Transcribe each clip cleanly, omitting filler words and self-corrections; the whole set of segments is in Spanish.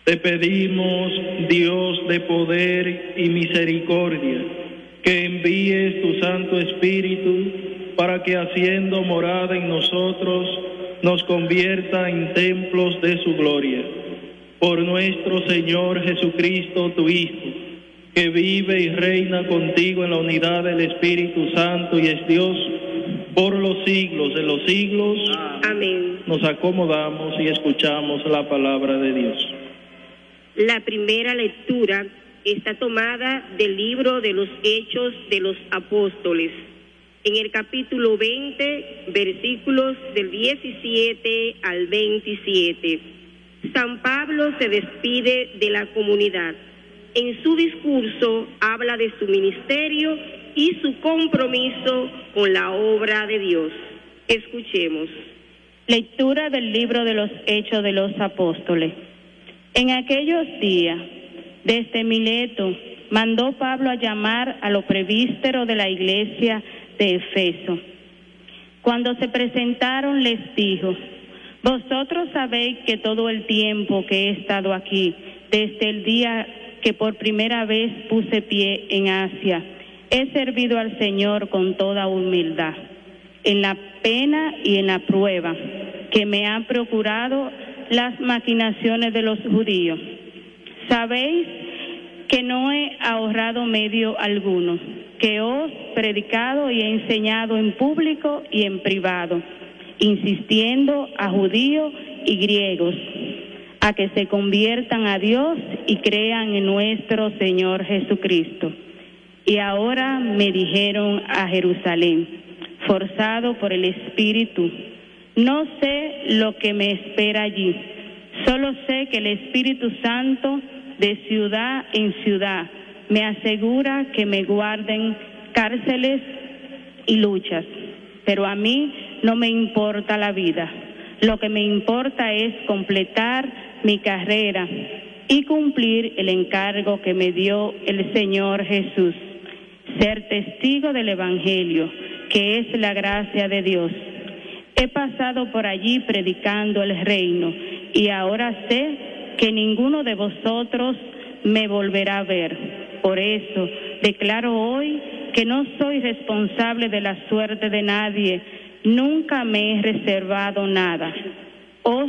Te pedimos, Dios de poder y misericordia, que envíes tu Santo Espíritu para que, haciendo morada en nosotros, nos convierta en templos de su gloria. Por nuestro Señor Jesucristo, tu Hijo, que vive y reina contigo en la unidad del Espíritu Santo y es Dios por los siglos de los siglos. Amén. Nos acomodamos y escuchamos la palabra de Dios. La primera lectura está tomada del libro de los Hechos de los Apóstoles, en el capítulo 20, versículos del 17 al 27. San Pablo se despide de la comunidad. En su discurso habla de su ministerio y su compromiso con la obra de Dios. Escuchemos. Lectura del libro de los Hechos de los Apóstoles. En aquellos días, desde Mileto, mandó Pablo a llamar a los presbíteros de la iglesia de Efeso. Cuando se presentaron, les dijo: vosotros sabéis que todo el tiempo que he estado aquí, desde el día que por primera vez puse pie en Asia, he servido al Señor con toda humildad, en la pena y en la prueba que me han procurado las maquinaciones de los judíos. Sabéis que no he ahorrado medio alguno, que os he predicado y he enseñado en público y en privado, insistiendo a judíos y griegos a que se conviertan a Dios y crean en nuestro Señor Jesucristo. Y ahora me dijeron a Jerusalén, forzado por el Espíritu. No sé lo que me espera allí, solo sé que el Espíritu Santo de ciudad en ciudad me asegura que me guarden cárceles y luchas, pero a mí no me importa la vida, lo que me importa es completar mi carrera y cumplir el encargo que me dio el Señor Jesús, ser testigo del Evangelio, que es la gracia de Dios. He pasado por allí predicando el reino y ahora sé que ninguno de vosotros me volverá a ver. Por eso declaro hoy que no soy responsable de la suerte de nadie, nunca me he reservado nada. Os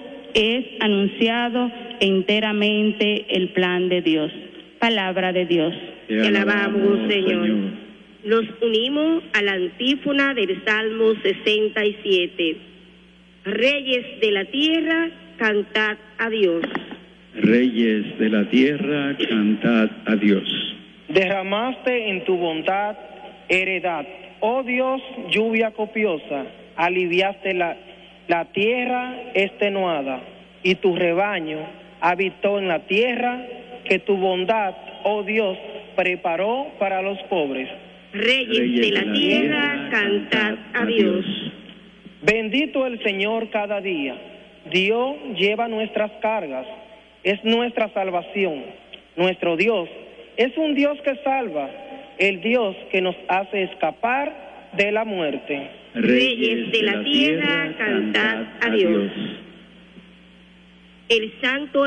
he anunciado enteramente el plan de Dios. Palabra de Dios. Te alabamos, Señor. Nos unimos a la antífona del Salmo 67. Reyes de la tierra, cantad a Dios. Reyes de la tierra, cantad a Dios. Derramaste en tu bondad heredad, oh Dios, lluvia copiosa, aliviaste la tierra extenuada, y tu rebaño habitó en la tierra que tu bondad, oh Dios, preparó para los pobres. Reyes de la tierra, cantad a Dios. Bendito el Señor cada día. Dios lleva nuestras cargas, es nuestra salvación. Nuestro Dios es un Dios que salva, el Dios que nos hace escapar de la muerte. Reyes de la tierra, cantad a Dios. El Santo